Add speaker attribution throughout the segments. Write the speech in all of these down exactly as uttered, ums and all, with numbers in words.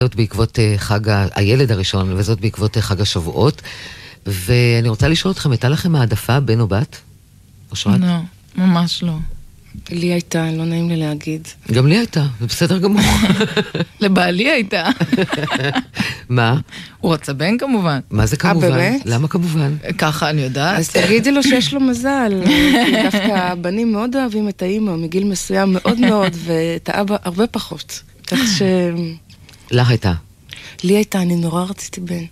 Speaker 1: זאת בעקבות חג הילד הראשון, וזאת בעקבות חג השבועות. ואני רוצה לשאול אתכם, הייתה לכם העדפה בן או בת? אושרת?
Speaker 2: לא, ממש לא.
Speaker 3: לי הייתה, לא נעים לי להגיד.
Speaker 1: גם לי הייתה, זה בסדר גמור.
Speaker 2: לבעלי הייתה.
Speaker 1: מה?
Speaker 2: הוא רצה בן כמובן.
Speaker 1: מה זה כמובן?
Speaker 3: באמת?
Speaker 1: למה כמובן?
Speaker 2: ככה אני יודעת.
Speaker 3: אז תגידי לו שיש לו מזל. כי דווקא הבנים מאוד אוהבים את האמא, מגיל מסוים מאוד מאוד, ואת האבא הרבה פחות. כך ש...
Speaker 1: לך הייתה.
Speaker 3: לי הייתה, אני נורא רציתי בן.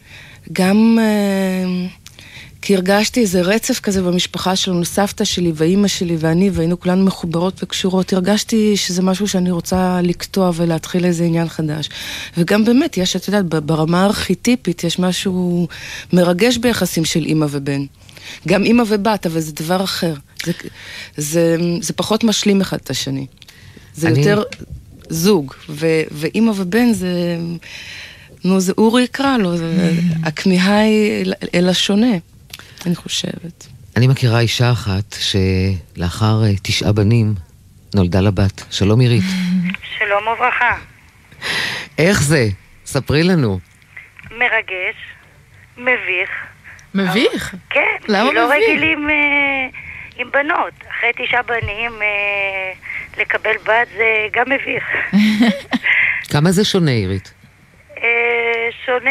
Speaker 3: גם uh, כי הרגשתי איזה רצף כזה במשפחה שלנו, סבתא שלי ואימא שלי ואני, והיינו כולנו מחוברות וקשורות. הרגשתי שזה משהו שאני רוצה לקטוע ולהתחיל איזה עניין חדש. וגם באמת, יש, את יודעת, ברמה הארכיטיפית, יש משהו מרגש ביחסים של אימא ובן. גם אימא ובת, אבל זה דבר אחר. זה, זה, זה פחות משלים אחד את השני. זה אני... יותר זוג, ו, ואימא ובן זה... נו, זה אורי יקרא לו, הכמיהה היא אל השונה, אני חושבת.
Speaker 1: אני מכירה אישה אחת שלאחר תשעה בנים נולדה לבת. שלום עירית.
Speaker 4: שלום וברכה.
Speaker 1: איך זה? ספרי לנו.
Speaker 4: מרגש, מביך.
Speaker 2: מביך?
Speaker 4: כן,
Speaker 2: למה
Speaker 4: כי לא
Speaker 2: מביך?
Speaker 4: רגילים אה, עם בנות. אחרי תשעה בנים אה, לקבל בת זה גם מביך.
Speaker 1: כמה זה שונה עירית?
Speaker 4: שונה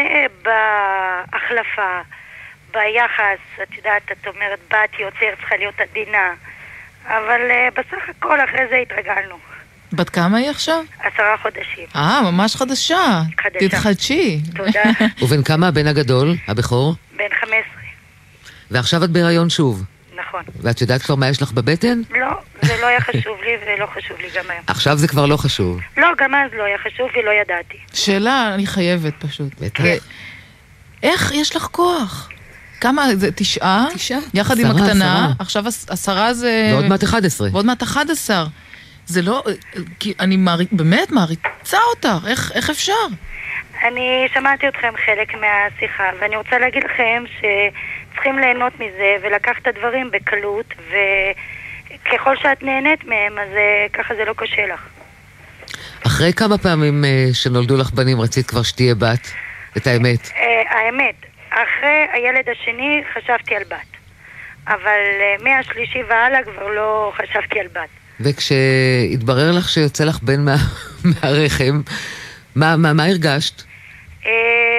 Speaker 4: בהחלפה, ביחס, את יודעת, את אומרת, בת יוצר צריכה להיות עדינה, אבל בסך הכל אחרי זה התרגלנו.
Speaker 2: בת כמה היא עכשיו?
Speaker 4: עשרה חודשים.
Speaker 2: אה, ממש חדשה.
Speaker 4: חדשה.
Speaker 2: תתחדשי.
Speaker 4: תודה.
Speaker 1: ובן כמה הבן הגדול, הבכור?
Speaker 4: בן חמש עשרה.
Speaker 1: ועכשיו את בהיריון שוב.
Speaker 4: נכון.
Speaker 1: ואת יודעת כבר מה יש לך בבטן?
Speaker 4: לא, זה לא היה חשוב לי ולא חשוב לי גם היום.
Speaker 1: עכשיו זה כבר לא חשוב.
Speaker 4: לא, גם אז לא היה חשוב ולא ידעתי.
Speaker 2: שאלה, אני חייבת פשוט.
Speaker 1: בטח.
Speaker 2: איך יש לך כוח? כמה, זה תשעה?
Speaker 3: תשעה.
Speaker 2: יחד עם
Speaker 1: עשרה,
Speaker 2: הקטנה.
Speaker 1: עשרה.
Speaker 2: עכשיו עש- עשרה זה...
Speaker 1: ועוד מעט אחד עשרה.
Speaker 2: ועוד מעט אחד עשר. זה לא... כי אני מעריץ, באמת מעריצה אותך. איך, איך אפשר?
Speaker 4: אני שמעתי אתכם חלק מהשיחה, ואני רוצה להגיד לכם שצריכים ליהנות מזה ולקחת את הדברים בקלות, וככל שאת נהנית מהם, אז ככה זה לא קשה לך.
Speaker 1: אחרי כמה פעמים uh, שנולדו לך בנים רצית כבר שתהיה בת? את האמת.
Speaker 4: Uh, האמת, אחרי הילד השני חשבתי על בת, אבל uh, מהשלישי והלאה כבר לא חשבתי על בת.
Speaker 1: וכשהתברר לך שיוצא לך בן מה, מהרחם, מה, מה, מה הרגשת?
Speaker 4: Uh,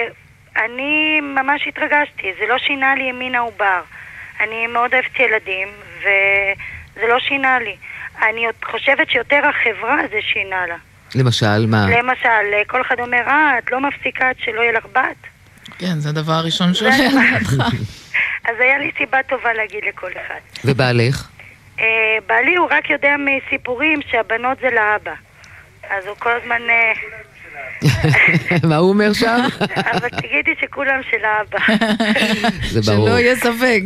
Speaker 4: אני ממש התרגשתי, זה לא שינה לי ימין העובר. אני מאוד אוהבת ילדים, וזה לא שינה לי. אני חושבת שיותר החברה זה שינה לה.
Speaker 1: למשל, מה?
Speaker 4: למשל, כל אחד אומר, אה, את לא מפסיקה עד שלא יהיה לך בת.
Speaker 2: כן, זה הדבר הראשון שעולה לך.
Speaker 4: אז היה לי סיבה טובה להגיד לכל אחד.
Speaker 1: ובעלך?
Speaker 4: Uh, בעלי הוא רק יודע מסיפורים שהבנות זה לאבא. אז הוא כל הזמן... Uh,
Speaker 1: מה הוא אומר שם?
Speaker 4: אבל תגידי שכולם של האבא.
Speaker 1: זה ברור.
Speaker 2: שלא יהיה ספק.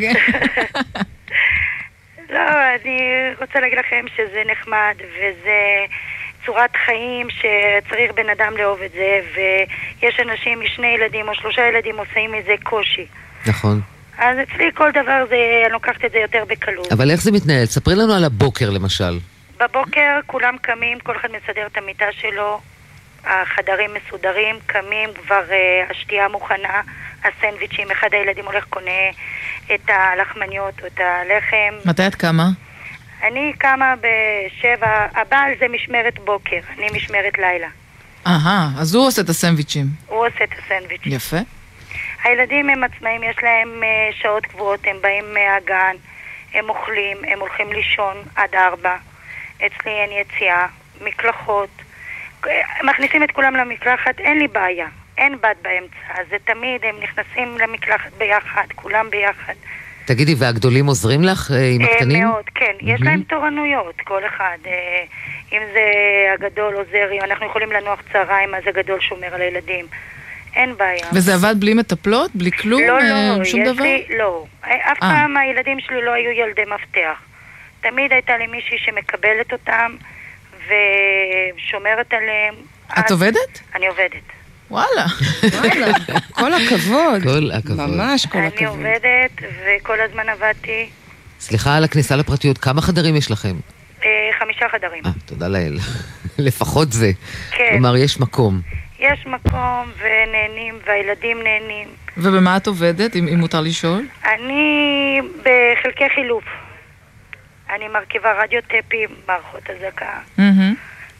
Speaker 4: לא, אני רוצה להגיד לכם שזה נחמד, וזה צורת חיים שצריך בן אדם לאהוב את זה, ויש אנשים משני ילדים או שלושה ילדים עושים מזה קושי.
Speaker 1: נכון.
Speaker 4: אז אצלי כל דבר זה, אני לוקחת את זה יותר בקלות.
Speaker 1: אבל איך זה מתנהל? ספרי לנו על הבוקר למשל.
Speaker 4: בבוקר כולם קמים, כל אחד מסדר את המיטה שלו, החדרים מסודרים, קמים, כבר uh, השתייה מוכנה, הסנדוויצ'ים, אחד הילדים הולך קונה את הלחמניות או את הלחם.
Speaker 2: מתי את קמה?
Speaker 4: אני קמה בשבע, הבעל זה משמרת בוקר, אני משמרת לילה.
Speaker 2: אהה, אז הוא עושה את הסנדוויצ'ים.
Speaker 4: הוא עושה את הסנדוויצ'ים.
Speaker 2: יפה.
Speaker 4: הילדים הם עצמאים, יש להם uh, שעות קבועות, הם באים מהגן, הם אוכלים, הם הולכים לישון עד ארבע. אצלי אין יציאה, מקלחות. מכניסים את כולם למקלחת, אין לי בעיה, אין בת באמצע, אז זה תמיד הם נכנסים למקלחת ביחד, כולם ביחד.
Speaker 1: תגידי, והגדולים עוזרים לך עם הקטנים?
Speaker 4: מאוד, כן, יש להם תורנויות, כל אחד, אם זה הגדול עוזר, אם אנחנו יכולים לנוח צהריים, אז הגדול שומר על הילדים, אין בעיה.
Speaker 2: וזה עבד בלי מטפלות? בלי כלום?
Speaker 4: לא, לא,
Speaker 2: שום
Speaker 4: יש
Speaker 2: דבר?
Speaker 4: לי, לא, אף פעם הילדים שלי לא היו ילדי מפתח, תמיד הייתה לי מישהי שמקבלת אותם, ושומרת עליהם.
Speaker 2: את עובדת?
Speaker 4: אני עובדת.
Speaker 2: וואלה.
Speaker 3: וואלה, כל הכבוד.
Speaker 1: כל הכבוד.
Speaker 3: ממש כל הכבוד.
Speaker 4: אני עובדת וכל הזמן עבדתי.
Speaker 1: סליחה על הכניסה לפרטיות, כמה חדרים יש לכם?
Speaker 4: חמישה חדרים.
Speaker 1: אה, תודה לאל. לפחות זה.
Speaker 4: כן.
Speaker 1: כלומר, יש מקום.
Speaker 4: יש מקום ונהנים, והילדים נהנים.
Speaker 2: ובמה את עובדת, אם, אם מותר לשאול?
Speaker 4: אני בחלקי חילוף. אני מרכיבה רדיוטפים, מערכות הזקה.
Speaker 2: Mm-hmm.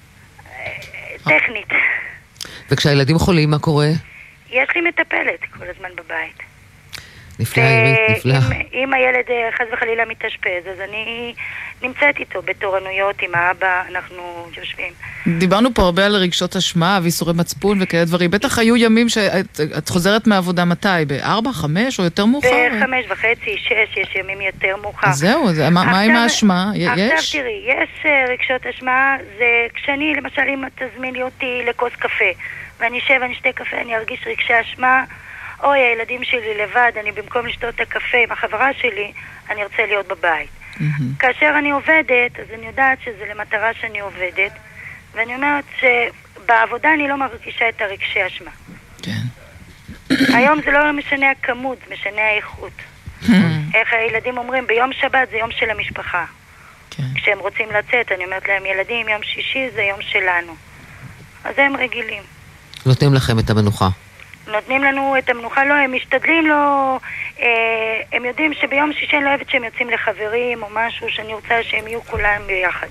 Speaker 4: טכנית.
Speaker 1: וכשהילדים חולים, מה קורה?
Speaker 4: יש לי מטפלת כל הזמן בבית.
Speaker 1: נפלא, עירית, נפלא.
Speaker 4: אם הילד חס וחלילה מתאשפז, אז אני נמצאת איתו בתורנויות עם האבא, אנחנו יושבים.
Speaker 2: דיברנו פה הרבה על רגשות אשמה ויסורי מצפון וכאלה דברים. בטח היו ימים שאת חוזרת מהעבודה מתי? בארבע, חמש או יותר מאוחר?
Speaker 4: בחמש וחצי, שש, יש ימים יותר מאוחר.
Speaker 2: אז זהו, מה עם האשמה? יש?
Speaker 4: עכשיו תראי, יש רגשות אשמה, זה כשאני, למשל, אם תזמין לי אותי לכוס קפה, ואני אשב ואני אשתה קפה, אני ארגיש רגשי אשמה, אוי, הילדים שלי לבד, אני במקום לשתות את הקפה עם החברה שלי, אני ארצה להיות בבית. Mm-hmm. כאשר אני עובדת, אז אני יודעת שזה למטרה שאני עובדת, ואני אומרת שבעבודה אני לא מרגישה את הרגשי אשמה.
Speaker 2: כן.
Speaker 4: היום זה לא משנה הכמות, זה משנה האיכות. Mm-hmm. איך הילדים אומרים, ביום שבת זה יום של המשפחה. כן. כשהם רוצים לצאת, אני אומרת להם, ילדים, יום שישי זה יום שלנו. אז הם רגילים.
Speaker 1: נותנים לכם את המנוחה.
Speaker 4: נותנים לנו את המנוחה, לא, הם משתדלים לו, אה, הם יודעים שביום שישי אני לא אוהבת שהם יוצאים לחברים או משהו, שאני רוצה שהם יהיו כולם ביחד.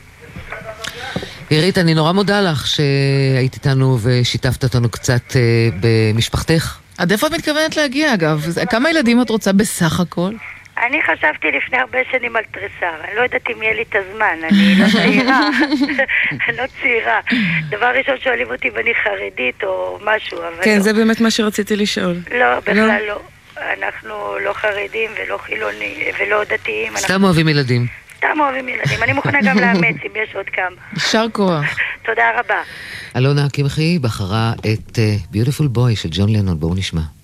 Speaker 1: עירית, אני נורא מודה לך שהיית איתנו ושיתפת אותנו קצת אה, במשפחתך.
Speaker 2: עד איפה את מתכוונת להגיע, אגב? כמה ילדים את רוצה בסך הכל?
Speaker 4: אני חשבתי לפני הרבה שנים על תריסר, אני לא יודעת אם יהיה לי את הזמן, אני לא צעירה, אני לא צעירה. דבר ראשון שואלים אותי אם אני חרדית או משהו, אבל
Speaker 3: כן,
Speaker 4: לא.
Speaker 3: זה באמת מה שרציתי לשאול.
Speaker 4: לא, בכלל לא. אנחנו לא חרדים ולא חילונים ולא דתיים.
Speaker 1: סתם אוהבים ילדים.
Speaker 4: סתם אוהבים ילדים, אני מוכנה גם לאמץ אם יש עוד כמה.
Speaker 2: יישר כוח.
Speaker 4: תודה רבה.
Speaker 1: אלונה קמחי בחרה את Beautiful Boy של ג'ון לנון, בואו נשמע.